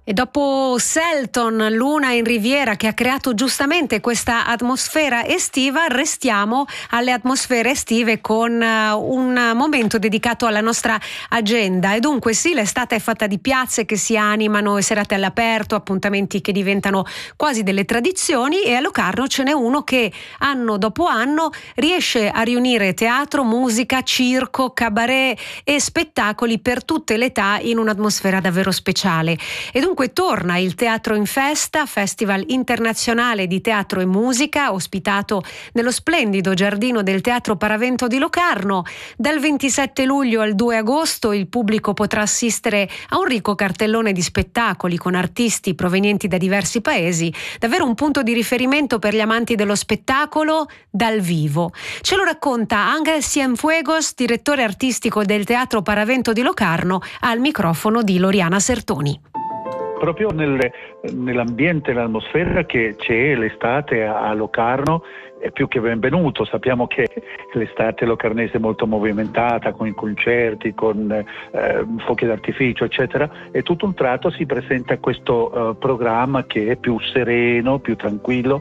E dopo Selton, Luna in Riviera, che ha creato giustamente questa atmosfera estiva, restiamo alle atmosfere estive con un momento dedicato alla nostra agenda. E dunque sì, l'estate è fatta di piazze che si animano e serate all'aperto, appuntamenti che diventano quasi delle tradizioni, e a Locarno ce n'è uno che anno dopo anno riesce a riunire teatro, musica, circo, cabaret e spettacoli per tutte le età in un'atmosfera davvero speciale. E dunque torna il Teatro in Festa, Festival internazionale di teatro e musica, ospitato nello splendido giardino del Teatro Paravento di Locarno. Dal 27 luglio al 2 agosto il pubblico potrà assistere a un ricco cartellone di spettacoli con artisti provenienti da diversi paesi, davvero un punto di riferimento per gli amanti dello spettacolo dal vivo. Ce lo racconta Ángel Cienfuegos, direttore artistico del Teatro Paravento di Locarno, al microfono di Loriana Sertoni. Proprio nell'ambiente, nell'atmosfera che c'è l'estate a Locarno è più che benvenuto. Sappiamo che l'estate locarnese è molto movimentata, con i concerti, con fuochi d'artificio, eccetera, e tutto un tratto si presenta questo programma che è più sereno, più tranquillo,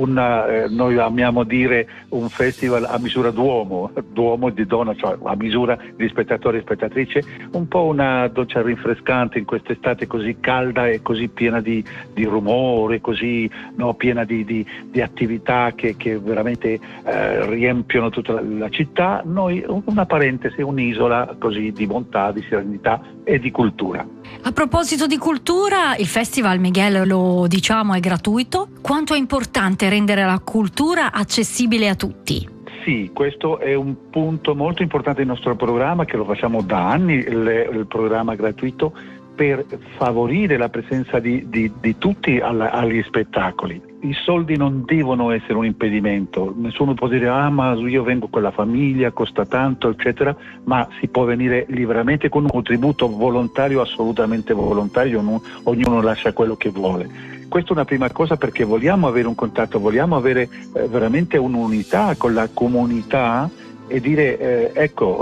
noi amiamo dire un festival a misura d'uomo e di donna, cioè a misura di spettatori e spettatrici, un po' una doccia rinfrescante in quest'estate così calda e così piena di rumore, così piena di attività che veramente riempiono tutta la città. Noi una parentesi, un'isola così di bontà, di serenità e di cultura. A proposito di cultura, il Festival, Miguel, lo diciamo, è gratuito. Quanto è importante rendere la cultura accessibile a tutti? Sì, questo è un punto molto importante del nostro programma, che lo facciamo da anni, il programma gratuito, per favorire la presenza di tutti agli spettacoli. I soldi non devono essere un impedimento, nessuno può dire ma io vengo con la famiglia, costa tanto, eccetera, ma si può venire liberamente con un contributo volontario, assolutamente volontario, ognuno lascia quello che vuole. Questa è una prima cosa, perché vogliamo avere un contatto, vogliamo avere veramente un'unità con la comunità e dire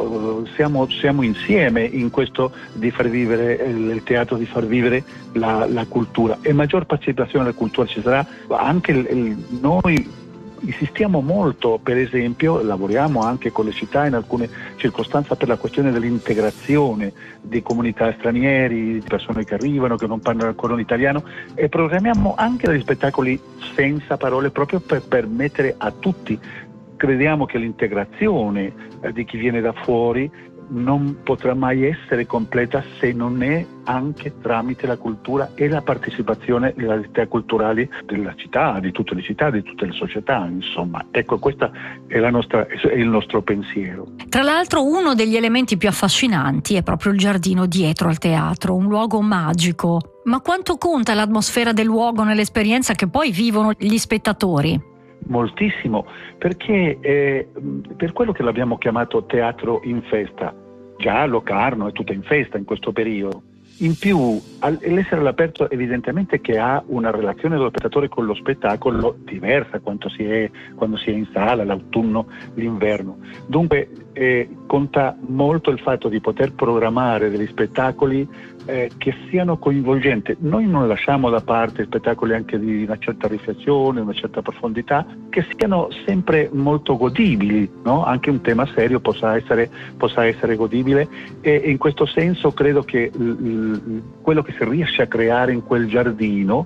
siamo insieme in questo di far vivere il teatro, di far vivere la cultura, e maggior partecipazione alla cultura ci sarà. Anche noi insistiamo molto, per esempio lavoriamo anche con le città in alcune circostanze per la questione dell'integrazione di comunità stranieri, di persone che arrivano, che non parlano ancora l'italiano, e programmiamo anche degli spettacoli senza parole, proprio per permettere a tutti. Crediamo che l'integrazione di chi viene da fuori non potrà mai essere completa se non è anche tramite la cultura e la partecipazione alle attività culturali della città, di tutte le città, di tutte le società, insomma. Ecco, questo è il nostro pensiero. Tra l'altro, uno degli elementi più affascinanti è proprio il giardino dietro al teatro, un luogo magico. Ma quanto conta l'atmosfera del luogo nell'esperienza che poi vivono gli spettatori? Moltissimo, perché per quello che l'abbiamo chiamato teatro in festa, già Locarno è tutta in festa in questo periodo. In più, l'essere all'aperto evidentemente che ha una relazione dello spettatore con lo spettacolo diversa quando si è in sala, l'autunno, l'inverno. Dunque conta molto il fatto di poter programmare degli spettacoli che siano coinvolgenti. Noi non lasciamo da parte spettacoli anche di una certa riflessione, una certa profondità, che siano sempre molto godibili, no? Anche un tema serio possa essere godibile, e in questo senso credo che quello che si riesce a creare in quel giardino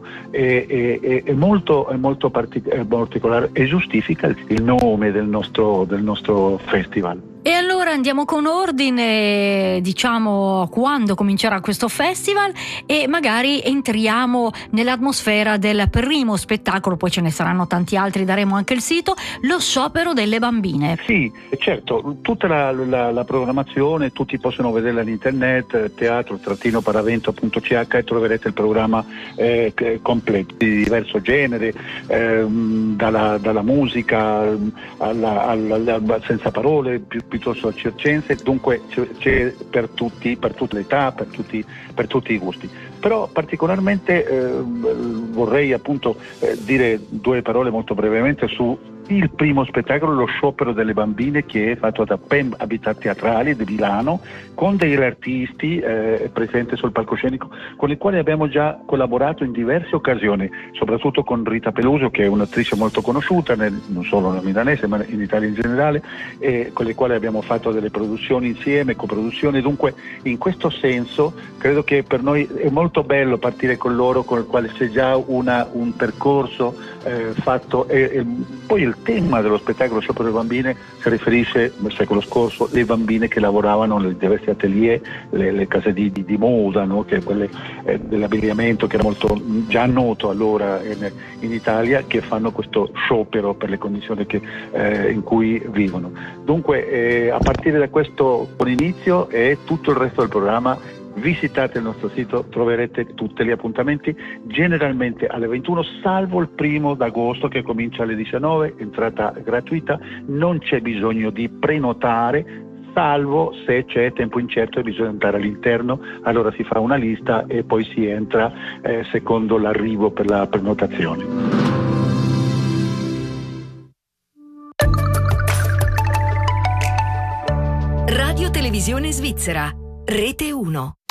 è molto particolare e giustifica il nome del nostro festival. E allora andiamo con ordine, diciamo quando comincerà questo festival, e magari entriamo nell'atmosfera del primo spettacolo, poi ce ne saranno tanti altri, daremo anche il sito, lo sciopero delle bambine. Sì, certo, tutta la programmazione, tutti possono vederla all'internet, teatro-paravento.ch, e troverete il programma completo, di diverso genere, dalla musica alla senza parole, piuttosto al circense. Dunque c'è per tutte le età, per tutti i gusti. Però particolarmente vorrei appunto dire due parole molto brevemente su il primo spettacolo, lo sciopero delle bambine, che è fatto da PEM Habitat Teatrali di Milano, con degli artisti presenti sul palcoscenico, con i quali abbiamo già collaborato in diverse occasioni, soprattutto con Rita Peluso, che è un'attrice molto conosciuta, non solo nella milanese ma in Italia in generale, e con le quali abbiamo fatto delle produzioni insieme, coproduzioni. Dunque, in questo senso credo che per noi è molto bello partire con loro, con il quale c'è già un percorso fatto, e poi il tema dello spettacolo Sciopero delle bambine si riferisce al secolo scorso alle bambine che lavoravano nei diversi atelier, le case di moda, no? Che quelle dell'abbigliamento, che era molto già noto allora in Italia, che fanno questo sciopero per le condizioni in cui vivono. Dunque a partire da questo buon inizio e tutto il resto del programma, visitate il nostro sito, troverete tutti gli appuntamenti, generalmente alle 21, salvo il 1 d'agosto che comincia alle 19, entrata gratuita, non c'è bisogno di prenotare, salvo se c'è tempo incerto e bisogna andare all'interno, allora si fa una lista e poi si entra secondo l'arrivo per la prenotazione. Radio Televisione Svizzera, Rete 1.